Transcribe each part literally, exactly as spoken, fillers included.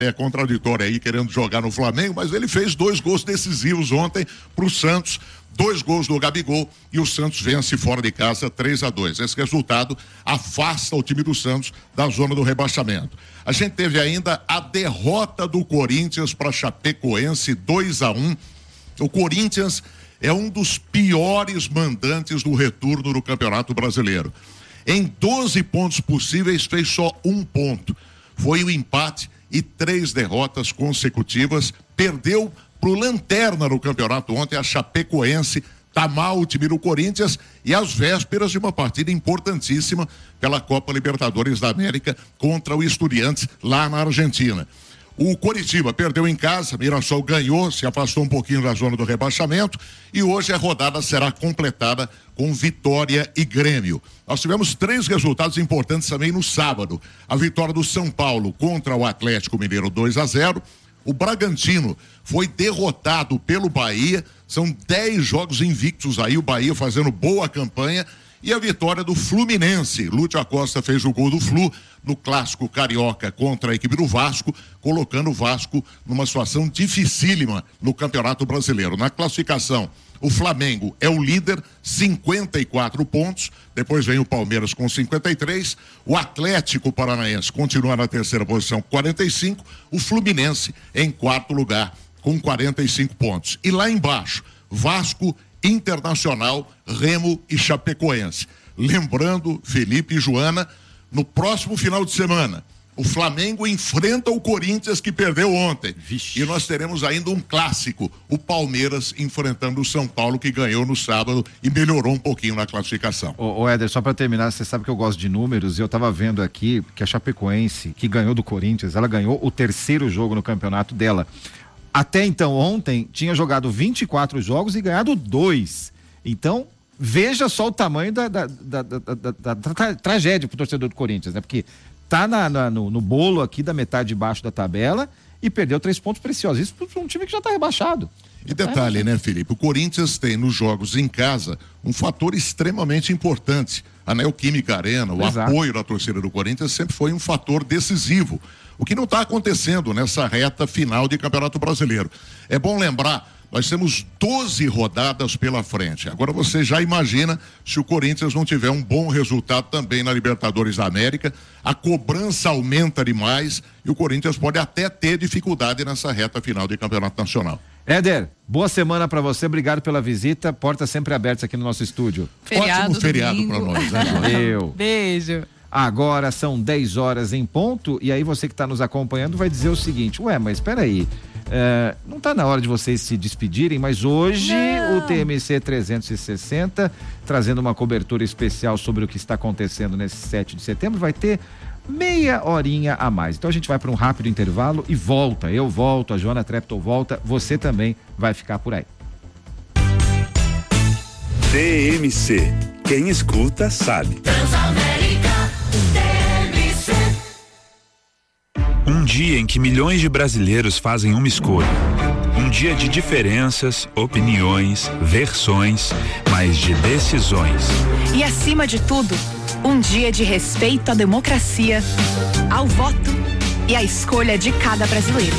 é contraditório aí, querendo jogar no Flamengo, mas ele fez dois gols decisivos ontem pro Santos, dois gols do Gabigol, e o Santos vence fora de casa três a dois. Esse resultado afasta o time do Santos da zona do rebaixamento. A gente teve ainda a derrota do Corinthians para Chapecoense dois a um. O Corinthians é um dos piores mandantes do retorno do Campeonato Brasileiro. Em doze pontos possíveis, fez só um ponto. Foi o empate e três derrotas consecutivas. Perdeu pro lanterna no campeonato ontem, a Chapecoense. Tá mal o time do Corinthians, e às vésperas de uma partida importantíssima pela Copa Libertadores da América contra o Estudiantes lá na Argentina. O Coritiba perdeu em casa, Mirassol ganhou, se afastou um pouquinho da zona do rebaixamento, e hoje a rodada será completada com Vitória e Grêmio. Nós tivemos três resultados importantes também no sábado. A vitória do São Paulo contra o Atlético Mineiro dois a zero. O Bragantino foi derrotado pelo Bahia. São dez jogos invictos aí, o Bahia fazendo boa campanha. E a vitória do Fluminense. Lúcio Acosta fez o gol do Flu no clássico carioca contra a equipe do Vasco, colocando o Vasco numa situação dificílima no Campeonato Brasileiro. Na classificação, o Flamengo é o líder, cinquenta e quatro pontos. Depois vem o Palmeiras com cinquenta e três. O Atlético Paranaense continua na terceira posição, quarenta e cinco. O Fluminense em quarto lugar com quarenta e cinco pontos. E lá embaixo, Vasco, Internacional, Remo e Chapecoense. Lembrando, Felipe e Joana, no próximo final de semana, o Flamengo enfrenta o Corinthians, que perdeu ontem. Vixe. E nós teremos ainda um clássico, o Palmeiras enfrentando o São Paulo, que ganhou no sábado e melhorou um pouquinho na classificação. Ô, ô Éder, só para terminar, você sabe que eu gosto de números, e eu tava vendo aqui que a Chapecoense, que ganhou do Corinthians, ela ganhou o terceiro jogo no campeonato dela. Até então, ontem, tinha jogado vinte e quatro jogos e ganhado dois. Então, veja só o tamanho da, da, da, da, da, da, da tra- tragédia pro torcedor do Corinthians, né? Porque tá na, na, no, no bolo aqui da metade de baixo da tabela e perdeu três pontos preciosos. Isso para um time que já tá rebaixado. E detalhe, né, Felipe? O Corinthians tem nos jogos em casa um fator extremamente importante. A Neoquímica Arena, o Exato. apoio da torcida do Corinthians sempre foi um fator decisivo. O que não está acontecendo nessa reta final de Campeonato Brasileiro. É bom lembrar, nós temos doze rodadas pela frente. Agora você já imagina se o Corinthians não tiver um bom resultado também na Libertadores da América, a cobrança aumenta demais e o Corinthians pode até ter dificuldade nessa reta final de Campeonato Nacional. Éder, boa semana pra você, obrigado pela visita, portas sempre abertas aqui no nosso estúdio. Feriado, ótimo feriado domingo. pra nós, né? Valeu. Beijo. Agora são dez horas em ponto, e aí você que está nos acompanhando vai dizer o seguinte: ué, mas espera aí, é, não está na hora de vocês se despedirem, mas hoje não. o T M C trezentos e sessenta, trazendo uma cobertura especial sobre o que está acontecendo nesse sete de setembro, vai ter meia horinha a mais. Então a gente vai para um rápido intervalo e volta. Eu volto, a Joana Treptow volta, você também vai ficar por aí. T M C, quem escuta sabe. Transamérica, T M C. Um dia em que milhões de brasileiros fazem uma escolha. Um dia de diferenças, opiniões, versões, mas de decisões. E acima de tudo, um dia de respeito à democracia, ao voto e à escolha de cada brasileiro.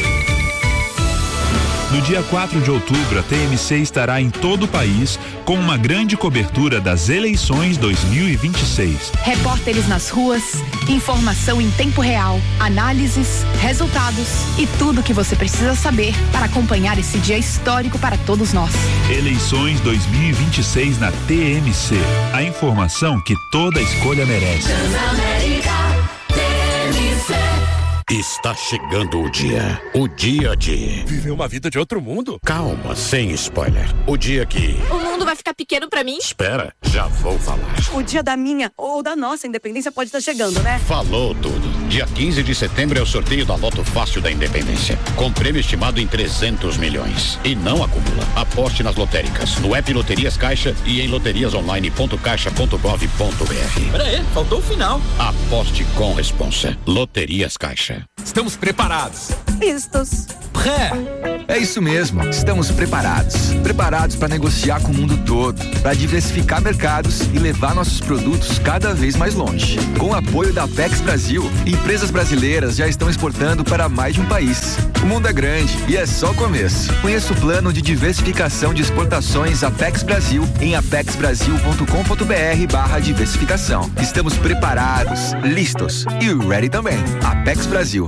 No dia quatro de outubro, a T M C estará em todo o país com uma grande cobertura das eleições dois mil e vinte e seis. Repórteres nas ruas, informação em tempo real, análises, resultados e tudo o que você precisa saber para acompanhar esse dia histórico para todos nós. Eleições dois mil e vinte e seis na T M C. A informação que toda escolha merece. Transamérica, T M C. Está chegando o dia. O dia de... Viver uma vida de outro mundo? Calma, sem spoiler. O dia que... O mundo vai ficar pequeno pra mim? Espera, já vou falar. O dia da minha ou da nossa independência pode estar chegando, né? Falou tudo. Dia quinze de setembro é o sorteio da Loto Fácil da Independência. Com prêmio estimado em trezentos milhões. E não acumula. Aposte nas lotéricas, no app Loterias Caixa e em loterias online ponto caixa ponto gov ponto br. Pera aí, faltou o final. Aposte com responsa. Loterias Caixa. Estamos preparados. Vistos. prêt. É isso mesmo, estamos preparados. Preparados para negociar com o mundo todo, para diversificar mercados e levar nossos produtos cada vez mais longe. Com o apoio da Apex Brasil, empresas brasileiras já estão exportando para mais de um país. O mundo é grande e é só o começo. Conheça o plano de diversificação de exportações Apex Brasil em apex brasil ponto com ponto b r barra diversificação. Estamos preparados, listos e ready também. Apex Brasil.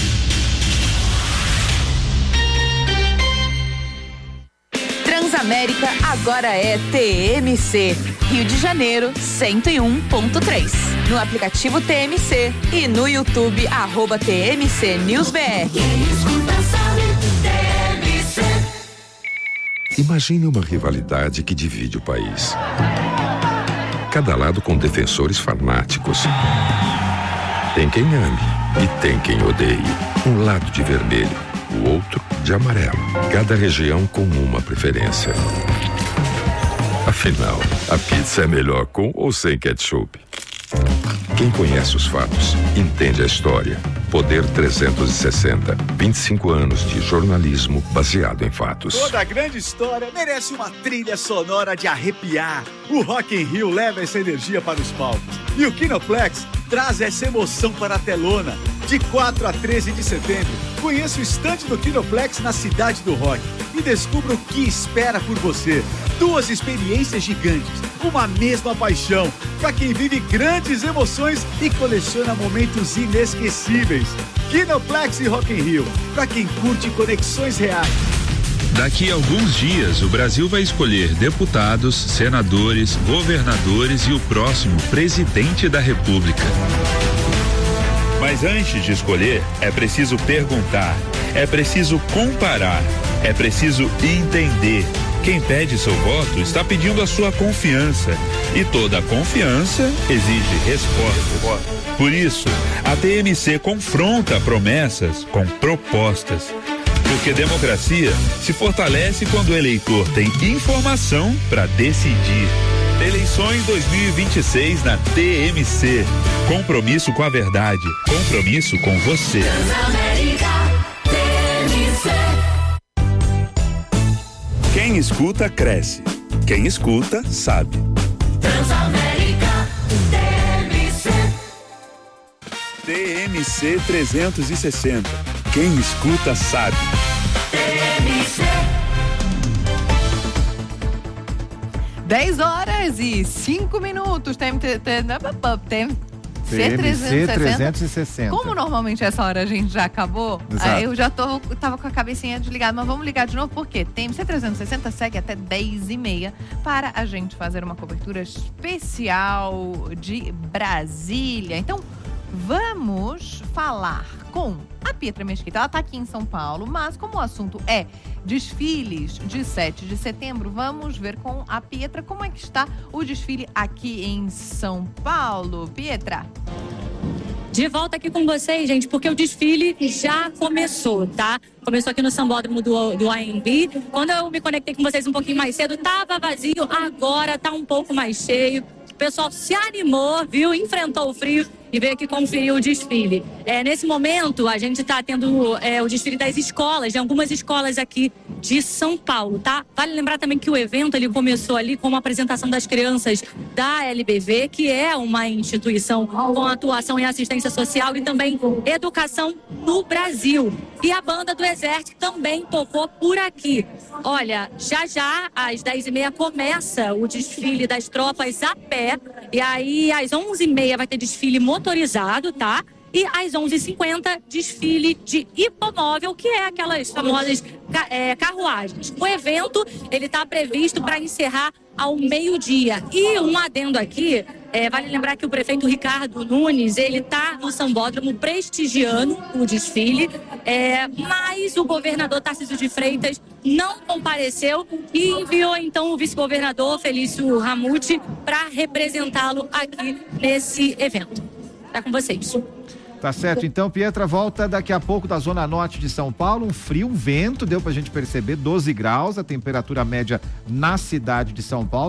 Transamérica agora é T M C. Rio de Janeiro, cento e um ponto três. No aplicativo T M C e no YouTube, arroba T M C News B R. Imagine uma rivalidade que divide o país. Cada lado com defensores fanáticos. Tem quem ame e tem quem odeie. Um lado de vermelho, o outro de amarelo. Cada região com uma preferência. Afinal, a pizza é melhor com ou sem ketchup? Quem conhece os fatos, entende a história. Poder trezentos e sessenta, vinte e cinco anos de jornalismo baseado em fatos. Toda grande história merece uma trilha sonora de arrepiar. O Rock in Rio leva essa energia para os palcos. E o Kinoplex traz essa emoção para a telona. De quatro a treze de setembro, conheça o estande do Kinoplex na Cidade do Rock e descubra o que espera por você. Duas experiências gigantes, uma mesma paixão, para quem vive grandes emoções e coleciona momentos inesquecíveis. Kinoplex e Rock in Rio, para quem curte conexões reais. Daqui a alguns dias, o Brasil vai escolher deputados, senadores, governadores e o próximo presidente da República. Mas antes de escolher, é preciso perguntar, é preciso comparar, é preciso entender. Quem pede seu voto está pedindo a sua confiança. E toda confiança exige resposta. Por isso, a T M C confronta promessas com propostas. Porque democracia se fortalece quando o eleitor tem informação para decidir. Eleições dois mil e vinte e seis na T M C. Compromisso com a verdade. Compromisso com você. Quem escuta, cresce. Quem escuta, sabe. Transamérica T M C. T M C trezentos e sessenta. Quem escuta, sabe. T M C. dez horas e cinco minutos. Tem, tem, tem, tem C trezentos e sessenta. Como normalmente essa hora a gente já acabou, aí eu já tô, tava com a cabecinha desligada, mas vamos ligar de novo porque T M C trezentos e sessenta segue até dez e meia para a gente fazer uma cobertura especial de Brasília. Então, vamos falar com a Pietra Mesquita. Ela está aqui em São Paulo, mas como o assunto é desfiles de sete de setembro, vamos ver com a Pietra como é que está o desfile aqui em São Paulo. Pietra. De volta aqui com vocês, gente, porque o desfile já começou, tá? Começou aqui no Sambódromo do, do A M B. Quando eu me conectei com vocês um pouquinho mais cedo, tava vazio, agora tá um pouco mais cheio. O pessoal se animou, viu? Enfrentou o frio e veio aqui conferir o desfile. É, nesse momento, a gente está tendo é, o desfile das escolas, de algumas escolas aqui de São Paulo, tá? Vale lembrar também que o evento ele começou ali com uma apresentação das crianças da L B V, que é uma instituição com atuação em assistência social e também educação no Brasil. E a banda do Exército também tocou por aqui. Olha, já já, às dez e meia, começa o desfile das tropas a pé. E aí, às onze e meia, vai ter desfile motorizado, tá? E às onze e cinquenta, desfile de hipomóvel, que é aquelas famosas é, carruagens. O evento, ele está previsto para encerrar ao meio-dia. E um adendo aqui, é, vale lembrar que o prefeito Ricardo Nunes, ele está no Sambódromo prestigiando o desfile, é, mas o governador Tarcísio de Freitas não compareceu e enviou então o vice-governador Felício Ramute para representá-lo aqui nesse evento. Tá com vocês. Tá certo, então Pietra volta daqui a pouco da zona norte de São Paulo, um frio, um vento, deu pra gente perceber, doze graus, a temperatura média na cidade de São Paulo.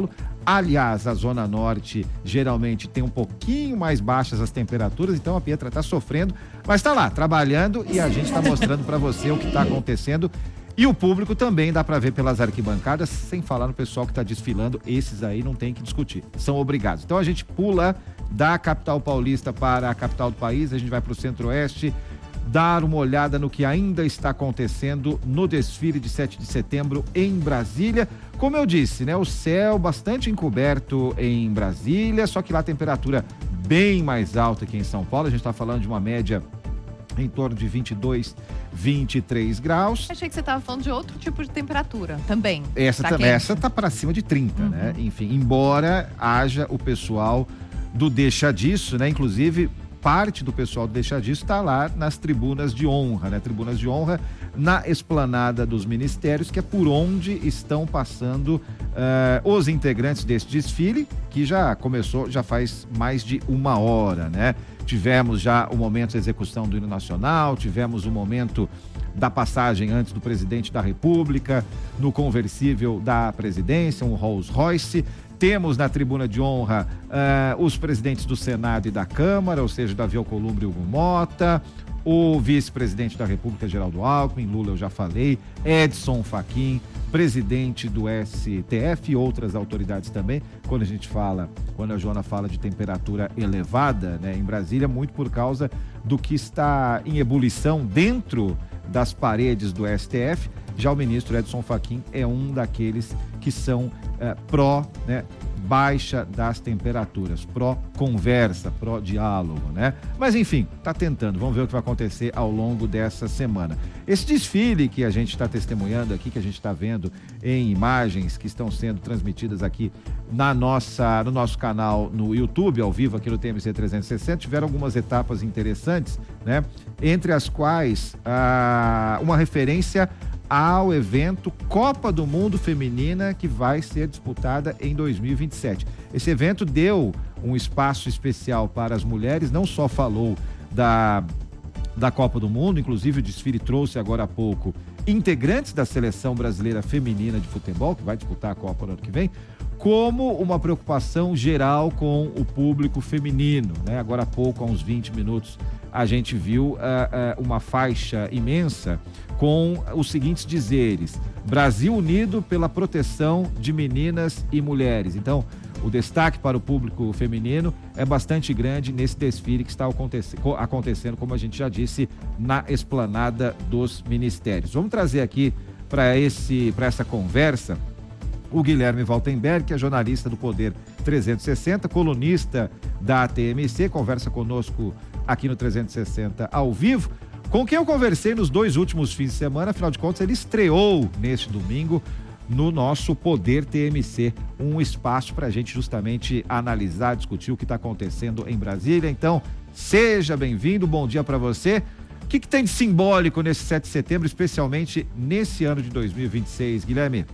Aliás, a Zona Norte geralmente tem um pouquinho mais baixas as temperaturas, então a Pietra está sofrendo, mas está lá, trabalhando, e a gente está mostrando para você o que está acontecendo. E o público também dá para ver pelas arquibancadas, sem falar no pessoal que está desfilando. Esses aí não tem que discutir, são obrigados. Então a gente pula da capital paulista para a capital do país, a gente vai para o centro-oeste, dar uma olhada no que ainda está acontecendo no desfile de sete de setembro em Brasília. Como eu disse, né, o céu bastante encoberto em Brasília, só que lá a temperatura bem mais alta que em São Paulo. A gente está falando de uma média em torno de vinte e dois, vinte e três graus. Achei que você estava falando de outro tipo de temperatura também. Essa tá, essa tá para cima de trinta, uhum. né? Enfim, embora haja o pessoal do Deixa Disso, né? Inclusive, parte do pessoal do Deixa Disso está lá nas tribunas de honra, né? Tribunas de honra na esplanada dos ministérios, que é por onde estão passando uh, os integrantes desse desfile, que já começou, já faz mais de uma hora, né? Tivemos já o momento da execução do hino nacional, tivemos o momento da passagem antes do presidente da República, no conversível da presidência, um Rolls Royce. Temos na tribuna de honra uh, os presidentes do Senado e da Câmara, ou seja, Davi Alcolumbre e Hugo Mota, o vice-presidente da República, Geraldo Alckmin, Lula eu já falei, Edson Fachin, presidente do S T F e outras autoridades também. Quando a gente fala, quando a Joana fala de temperatura elevada, né, em Brasília, muito por causa do que está em ebulição dentro das paredes do S T F. Já o ministro Edson Fachin é um daqueles que são é, pró, né, baixa das temperaturas, pró-conversa, pró-diálogo, né? Mas enfim, tá tentando, vamos ver o que vai acontecer ao longo dessa semana. Esse desfile que a gente está testemunhando aqui, que a gente está vendo em imagens que estão sendo transmitidas aqui na nossa, no nosso canal no YouTube, ao vivo aqui no T M C trezentos e sessenta, tiveram algumas etapas interessantes, né? Entre as quais, ah, uma referência ao evento Copa do Mundo Feminina, que vai ser disputada em dois mil e vinte e sete. Esse evento deu um espaço especial para as mulheres, não só falou da, da Copa do Mundo, inclusive o desfile trouxe agora há pouco integrantes da seleção brasileira feminina de futebol, que vai disputar a Copa no ano que vem, como uma preocupação geral com o público feminino, né? Agora há pouco, há uns vinte minutos, a gente viu uh, uh, uma faixa imensa com os seguintes dizeres: Brasil unido pela proteção de meninas e mulheres. Então, o destaque para o público feminino é bastante grande nesse desfile que está acontecendo, como a gente já disse, na esplanada dos ministérios. Vamos trazer aqui para esse, para essa conversa o Guilherme Valtenberg, que é jornalista do Poder trezentos e sessenta, colunista da T M C, conversa conosco aqui no trezentos e sessenta ao vivo, com quem eu conversei nos dois últimos fins de semana. Afinal de contas, ele estreou neste domingo no nosso Poder T M C, um espaço para a gente justamente analisar, discutir o que está acontecendo em Brasília. Então, seja bem-vindo, bom dia para você. O que, que tem de simbólico nesse sete de setembro, especialmente nesse ano de dois mil e vinte e seis, Guilherme?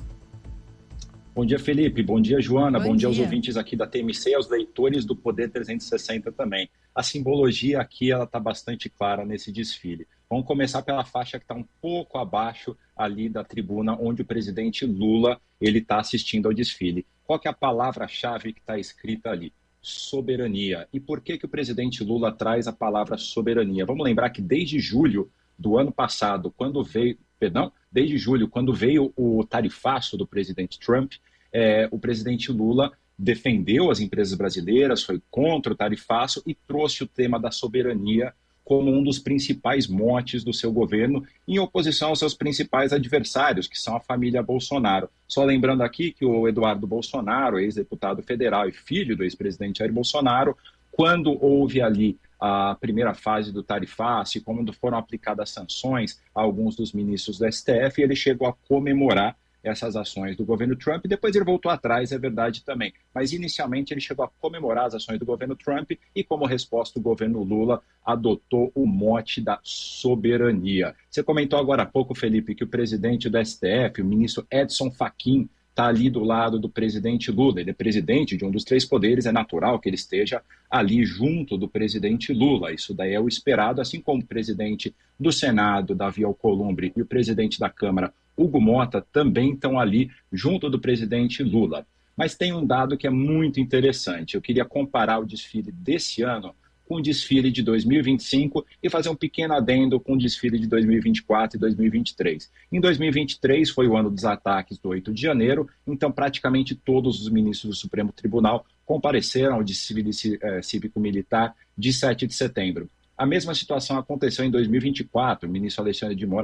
Bom dia, Felipe. Bom dia, Joana. Bom, Bom dia dia aos ouvintes aqui da T M C e aos leitores do Poder trezentos e sessenta também. A simbologia aqui ela está bastante clara nesse desfile. Vamos começar pela faixa que está um pouco abaixo ali da tribuna onde o presidente Lula ele está assistindo ao desfile. Qual que é a palavra-chave que está escrita ali? Soberania. E por que que o presidente Lula traz a palavra soberania? Vamos lembrar que desde julho do ano passado, quando veio, perdão, desde julho, quando veio o tarifaço do presidente Trump, é, o presidente Lula defendeu as empresas brasileiras, foi contra o tarifaço e trouxe o tema da soberania como um dos principais motes do seu governo, em oposição aos seus principais adversários, que são a família Bolsonaro. Só lembrando aqui que o Eduardo Bolsonaro, ex-deputado federal e filho do ex-presidente Jair Bolsonaro, quando houve ali a primeira fase do tarifaço e quando foram aplicadas sanções a alguns dos ministros do S T F, ele chegou a comemorar essas ações do governo Trump, e depois ele voltou atrás, é verdade também. Mas inicialmente ele chegou a comemorar as ações do governo Trump e, como resposta, o governo Lula adotou o mote da soberania. Você comentou agora há pouco, Felipe, que o presidente do S T F, o ministro Edson Fachin, está ali do lado do presidente Lula. Ele é presidente de um dos três poderes, é natural que ele esteja ali junto do presidente Lula. Isso daí é o esperado, assim como o presidente do Senado, Davi Alcolumbre, e o presidente da Câmara, Hugo Mota, também estão ali junto do presidente Lula. Mas tem um dado que é muito interessante. Eu queria comparar o desfile desse ano com o desfile de dois mil e vinte e cinco e fazer um pequeno adendo com o desfile de dois mil e vinte e quatro e dois mil e vinte e três. Em dois mil e vinte e três foi o ano dos ataques do oito de janeiro, então praticamente todos os ministros do Supremo Tribunal compareceram ao desfile eh, cívico-militar de sete de setembro. A mesma situação aconteceu em dois mil e vinte e quatro, o ministro Alexandre de Moraes